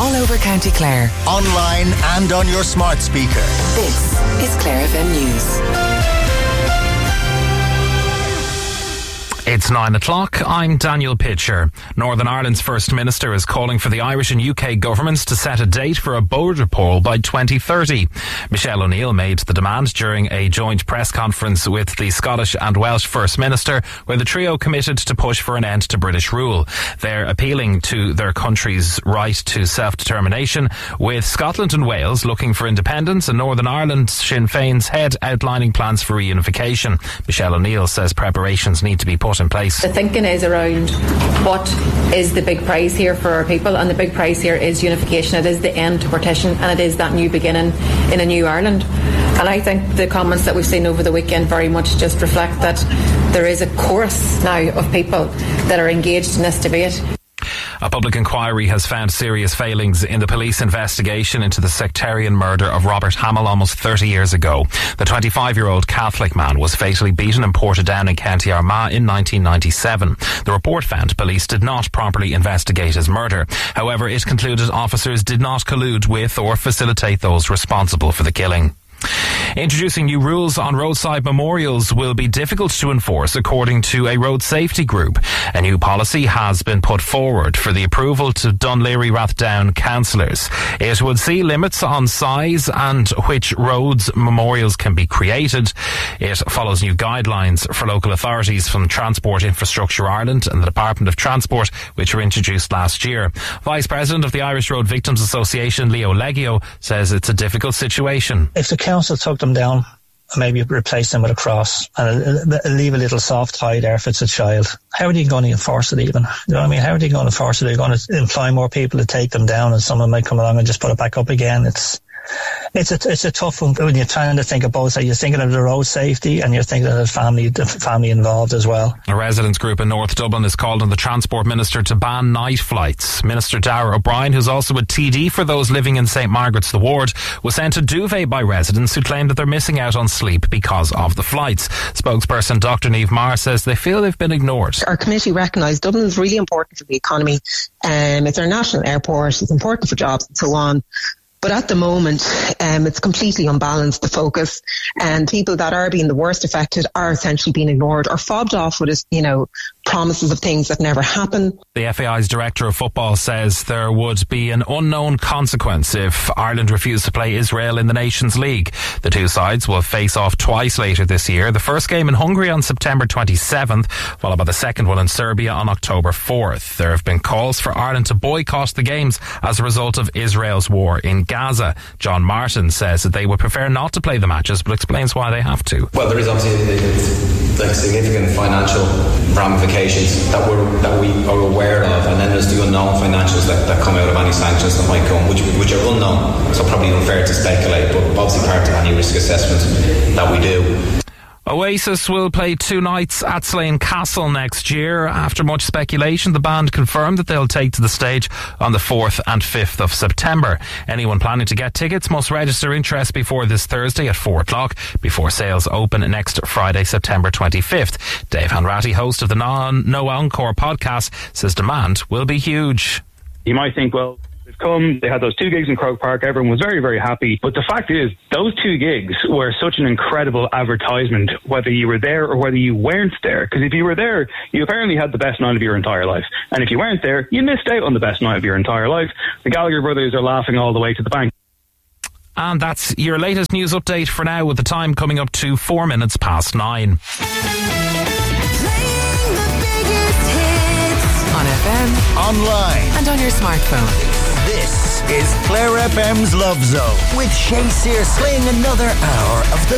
all over County Clare. Online and on your smart speaker. This is Clare FM News. It's 9 o'clock. I'm Daniel Pitcher. Northern Ireland's First Minister is calling for the Irish and UK governments to set a date for a border poll by 2030. Michelle O'Neill made the demand during a joint press conference with the Scottish and Welsh First Minister, where the trio committed to push for an end to British rule. They're appealing to their country's right to self-determination, with Scotland and Wales looking for independence and Northern Ireland Sinn Féin's head outlining plans for reunification. Michelle O'Neill says preparations need to be put in place. The thinking is around what is the big prize here for our people, and the big prize here is unification. It is the end to partition, and it is that new beginning in a new Ireland. And I think the comments that we've seen over the weekend very much just reflect that there is a chorus now of people that are engaged in this debate. A public inquiry has found serious failings in the police investigation into the sectarian murder of Robert Hamill almost 30 years ago. The 25-year-old Catholic man was fatally beaten and ported down in County Armagh in 1997. The report found police did not properly investigate his murder. However, it concluded officers did not collude with or facilitate those responsible for the killing. Introducing new rules on roadside memorials will be difficult to enforce, according to a road safety group. A new policy has been put forward for the approval to Dún Laoghaire Rathdown councillors. It would see limits on size and which roads memorials can be created. It follows new guidelines for local authorities from Transport Infrastructure Ireland and the Department of Transport, which were introduced last year. Vice President of the Irish Road Victims Association, Leo Leggio, says it's a difficult situation. If the council took them down and maybe replace them with a cross and leave a little soft tie there if it's a child, how are they going to enforce it even? You know what I mean? How are they going to enforce it? They're going to employ more people to take them down, and someone might come along and just put it back up again. It's a tough one when you're trying to think of both sides. You're thinking of the road safety and you're thinking of the family involved as well. A residents group in North Dublin has called on the Transport Minister to ban night flights. Minister Darragh O'Brien, who's also a TD for those living in St Margaret's the Ward, was sent a duvet by residents who claim that they're missing out on sleep because of the flights. Spokesperson Dr Niamh Maher says they feel they've been ignored. Our committee recognised Dublin is really important for the economy. It's our national airport, it's important for jobs and so on. But at the moment, it's completely unbalanced, the focus, and people that are being the worst affected are essentially being ignored or fobbed off with, promises of things that never happen. The FAI's Director of Football says there would be an unknown consequence if Ireland refused to play Israel in the Nations League. The two sides will face off twice later this year. The first game in Hungary on September 27th, followed by the second one in Serbia on October 4th. There have been calls for Ireland to boycott the games as a result of Israel's war in Gaza. John Martin says that they would prefer not to play the matches, but explains why they have to. Well, there is obviously significant financial ramifications that we are aware of, and then there's the unknown financials that come out of any sanctions that might come, which are unknown, so probably unfair to speculate, but obviously part of any risk assessment that we do. Oasis will play 2 nights at Slane Castle next year. After much speculation, the band confirmed that they'll take to the stage on the 4th and 5th of September. Anyone planning to get tickets must register interest before this Thursday at 4 o'clock, before sales open next Friday, September 25th. Dave Hanratty, host of the No Encore podcast, says demand will be huge. You might think, well, they've come, they had those 2 gigs in Croke Park, everyone was very, very happy. But the fact is, those 2 gigs were such an incredible advertisement, whether you were there or whether you weren't there. Because if you were there, you apparently had the best night of your entire life. And if you weren't there, you missed out on the best night of your entire life. The Gallagher brothers are laughing all the way to the bank. And that's your latest news update for now, with the time coming up to 4 minutes past 9. On FM, online, and on your smartphone. This is Clare FM's Love Zone with Shay Sears playing another hour of the